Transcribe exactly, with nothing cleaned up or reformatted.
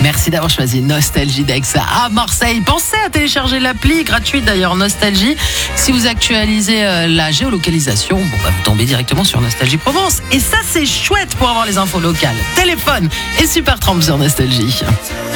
Merci d'avoir choisi Nostalgie d'Aix à Marseille. Pensez à télécharger l'appli gratuite d'ailleurs Nostalgie. Si vous actualisez euh, la géolocalisation, bon, bah, vous tombez directement sur Nostalgie Provence. Et ça, c'est chouette pour avoir les infos locales. Téléphone et Super Tramp sur Nostalgie.